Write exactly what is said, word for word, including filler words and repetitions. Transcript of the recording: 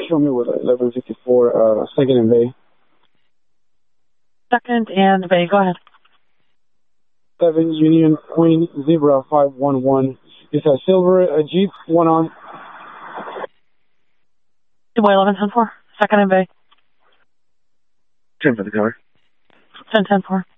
show me with eleven fifty-four, uh, second and Bay. Second and Bay, go ahead. seven Union Queen Zebra five one one. It's a silver a Jeep, one on. Boy eleven ten four, second and Bay. ten for the cover. ten ten four.